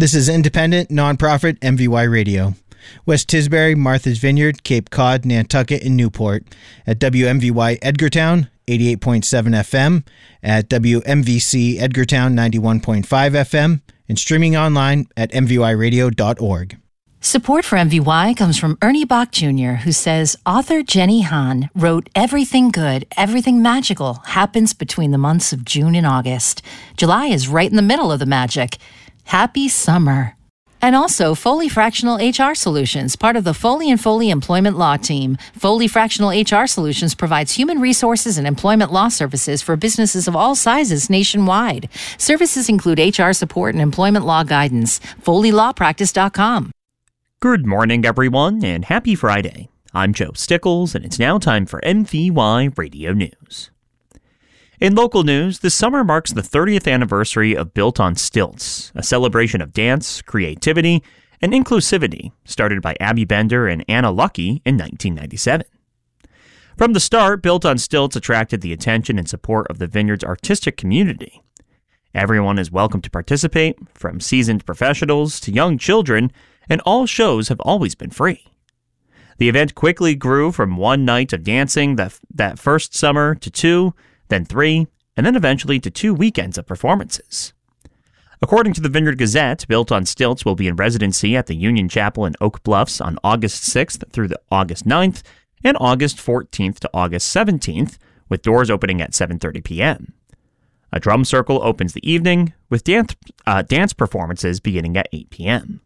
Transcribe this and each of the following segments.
This is independent, nonprofit MVY Radio. West Tisbury, Martha's Vineyard, Cape Cod, Nantucket, and Newport. At WMVY Edgartown, 88.7 FM. At WMVC Edgartown, 91.5 FM. And streaming online at mvyradio.org. Support for MVY comes from Ernie Bach Jr., who says author Jenny Han wrote everything good, everything magical happens between the months of June and August. July is right in the middle of the magic. Happy summer. And also Foley Fractional HR Solutions, part of the Foley & Foley Employment Law Team. Foley Fractional HR Solutions provides human resources and employment law services for businesses of all sizes nationwide. Services include HR support and employment law guidance. FoleyLawPractice.com. Good morning, everyone, and happy Friday. I'm Joe Stickles, and it's now time for MVY Radio News. In local news, this summer marks the 30th anniversary of Built on Stilts, a celebration of dance, creativity, and inclusivity started by Abby Bender and Anna Lucky in 1997. From the start, Built on Stilts attracted the attention and support of the Vineyard's artistic community. Everyone is welcome to participate, from seasoned professionals to young children, and all shows have always been free. The event quickly grew from one night of dancing that first summer to two, then three, and then eventually to 2 weekends of performances. According to the Vineyard Gazette, Built on Stilts will be in residency at the Union Chapel in Oak Bluffs on August 6th through the August 9th and August 14th to August 17th, with doors opening at 7:30 p.m. A drum circle opens the evening, with dance performances beginning at 8 p.m.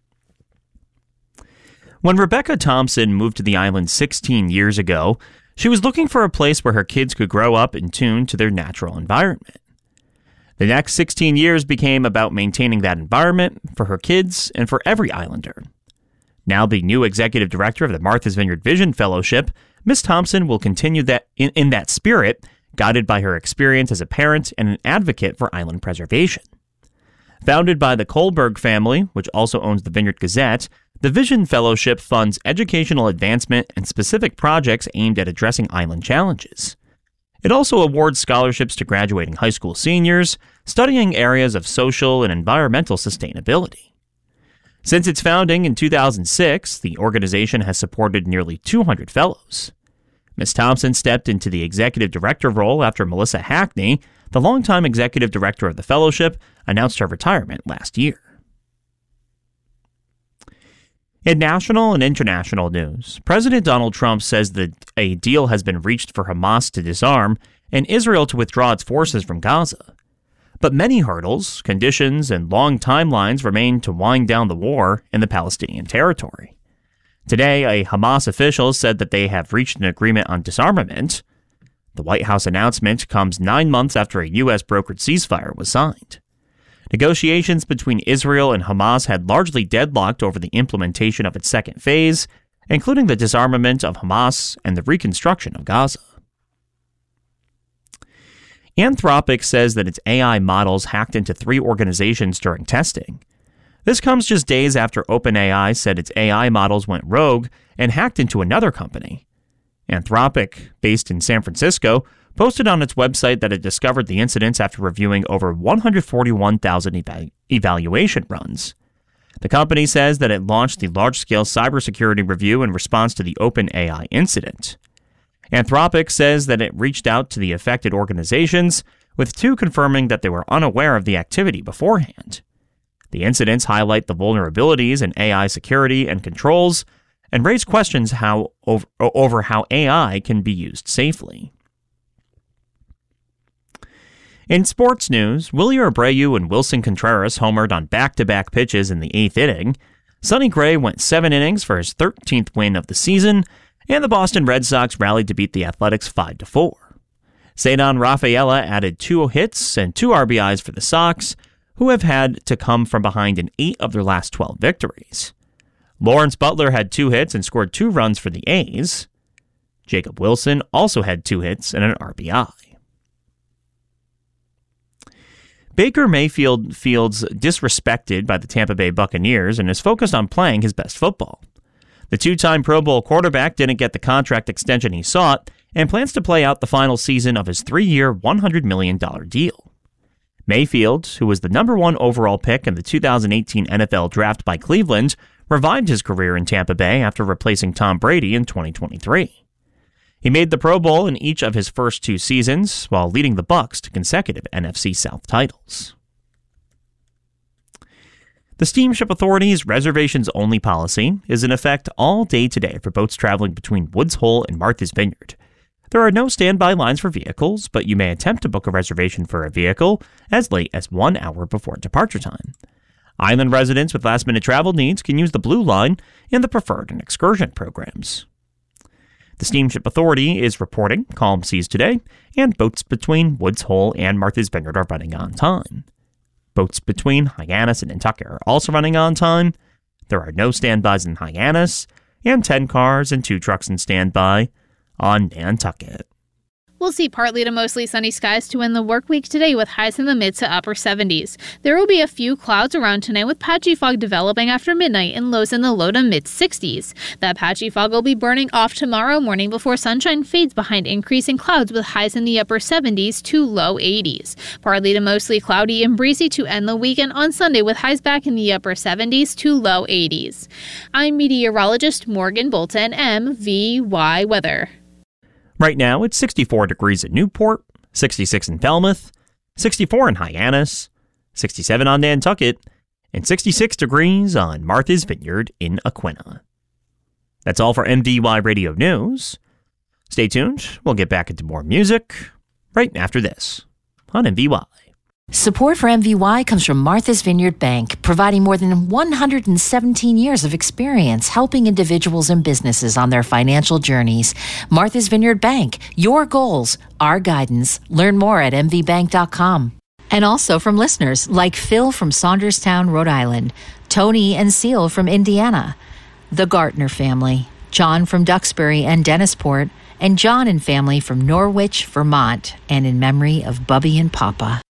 When Rebecca Thompson moved to the island 16 years ago, she was looking for a place where her kids could grow up in tune to their natural environment. The next 16 years became about maintaining that environment for her kids and for every islander. Now the new executive director of the Martha's Vineyard Vision Fellowship, Ms. Thompson will continue that in that spirit, guided by her experience as a parent and an advocate for island preservation. Founded by the Kohlberg family, which also owns the Vineyard Gazette, the Vision Fellowship funds educational advancement and specific projects aimed at addressing island challenges. It also awards scholarships to graduating high school seniors studying areas of social and environmental sustainability. Since its founding in 2006, the organization has supported nearly 200 fellows. Ms. Thompson stepped into the executive director role after Melissa Hackney, the longtime executive director of the fellowship, announced her retirement last year. In national and international news, President Donald Trump says that a deal has been reached for Hamas to disarm and Israel to withdraw its forces from Gaza. But many hurdles, conditions, and long timelines remain to wind down the war in the Palestinian territory. Today, a Hamas official said that they have reached an agreement on disarmament. The White House announcement comes 9 months after a U.S. brokered ceasefire was signed. Negotiations between Israel and Hamas had largely deadlocked over the implementation of its second phase, including the disarmament of Hamas and the reconstruction of Gaza. Anthropic says that its AI models hacked into 3 organizations during testing. This comes just days after OpenAI said its AI models went rogue and hacked into another company. Anthropic, based in San Francisco, posted on its website that it discovered the incidents after reviewing over 141,000 evaluation runs. The company says that it launched the large-scale cybersecurity review in response to the OpenAI incident. Anthropic says that it reached out to the affected organizations, with 2 confirming that they were unaware of the activity beforehand. The incidents highlight the vulnerabilities in AI security and controls and raise questions over how AI can be used safely. In sports news, Willy Abreu and Wilson Contreras homered on back-to-back pitches in the 8th inning. Sonny Gray went 7 innings for his 13th win of the season, and the Boston Red Sox rallied to beat the Athletics 5-4. Ceddanne Rafaela added 2 hits and 2 RBIs for the Sox, who have had to come from behind in 8 of their last 12 victories. Lawrence Butler had 2 hits and scored 2 runs for the A's. Jacob Wilson also had 2 hits and an RBI. Baker Mayfield feels disrespected by the Tampa Bay Buccaneers and is focused on playing his best football. The 2-time Pro Bowl quarterback didn't get the contract extension he sought and plans to play out the final season of his 3-year, $100 million deal. Mayfield, who was the number 1 overall pick in the 2018 NFL Draft by Cleveland, revived his career in Tampa Bay after replacing Tom Brady in 2023. He made the Pro Bowl in each of his first 2 seasons, while leading the Bucs to consecutive NFC South titles. The Steamship Authority's reservations-only policy is in effect all day today for boats traveling between Woods Hole and Martha's Vineyard. There are no standby lines for vehicles, but you may attempt to book a reservation for a vehicle as late as 1 hour before departure time. Island residents with last-minute travel needs can use the Blue Line in the Preferred and Excursion programs. The Steamship Authority is reporting calm seas today, and boats between Woods Hole and Martha's Vineyard are running on time. Boats between Hyannis and Nantucket are also running on time. There are no standbys in Hyannis, and 10 cars and 2 trucks in standby on Nantucket. We'll see partly to mostly sunny skies to end the work week today with highs in the mid to upper 70s. There will be a few clouds around tonight with patchy fog developing after midnight and lows in the low to mid 60s. That patchy fog will be burning off tomorrow morning before sunshine fades behind increasing clouds with highs in the upper 70s to low 80s. Partly to mostly cloudy and breezy to end the weekend on Sunday with highs back in the upper 70s to low 80s. I'm meteorologist Morgan Bolton, MVY Weather. Right now, it's 64 degrees in Newport, 66 in Falmouth, 64 in Hyannis, 67 on Nantucket, and 66 degrees on Martha's Vineyard in Aquina. That's all for MVY Radio News. Stay tuned. We'll get back into more music right after this on MVY. Support for MVY comes from Martha's Vineyard Bank, providing more than 117 years of experience helping individuals and businesses on their financial journeys. Martha's Vineyard Bank, your goals, our guidance. Learn more at mvbank.com. And also from listeners like Phil from Saunderstown, Rhode Island, Tony and Seal from Indiana, the Gartner family, John from Duxbury and Dennisport, and John and family from Norwich, Vermont, and in memory of Bubby and Papa.